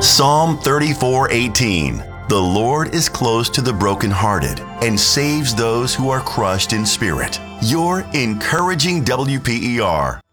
Psalm 34:18. The Lord is close to the brokenhearted and saves those who are crushed in spirit. Your encouraging WPER.